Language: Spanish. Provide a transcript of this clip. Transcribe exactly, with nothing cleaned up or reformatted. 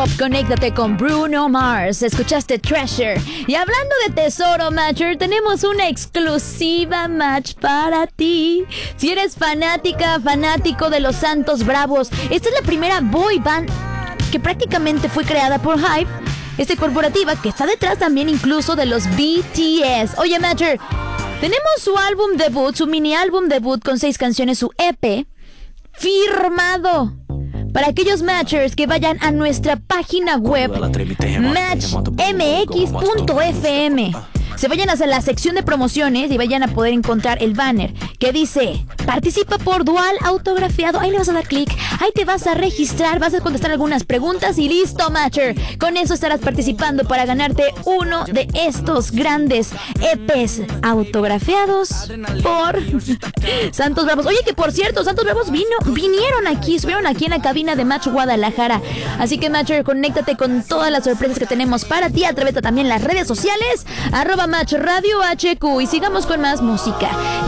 Pop, conéctate con Bruno Mars. Escuchaste Treasure. Y hablando de tesoro, Matcher, tenemos una exclusiva match para ti. Si eres fanática, fanático de los Santos Bravos, esta es la primera boy band que prácticamente fue creada por Hype, esta corporativa que está detrás también incluso de los B T S. Oye, Matcher, tenemos su álbum debut, su mini álbum debut con seis canciones, su E P, firmado. Para aquellos matchers que vayan a nuestra página web match m x punto f m, se vayan hacia la sección de promociones y vayan a poder encontrar el banner que dice participa por dual autografiado. Ahí le vas a dar clic, ahí te vas a registrar, vas a contestar algunas preguntas y listo, matcher. Con eso estarás participando para ganarte uno de estos grandes E Pes autografiados por Santos Bravos. Oye, que por cierto, Santos Bravos vino, vinieron aquí, estuvieron aquí en la cabina de Match Guadalajara. Así que, matcher, conéctate con todas las sorpresas que tenemos para ti a través de también las redes sociales, arroba Match Radio H Q, y sigamos con más música.